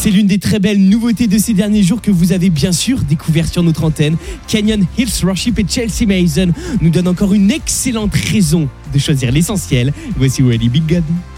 C'est l'une des très belles nouveautés de ces derniers jours que vous avez bien sûr découvert sur notre antenne. Canyon Hills Worship et Chelsea Mason nous donnent encore une excellente raison de choisir l'essentiel. Voici Welly Big God.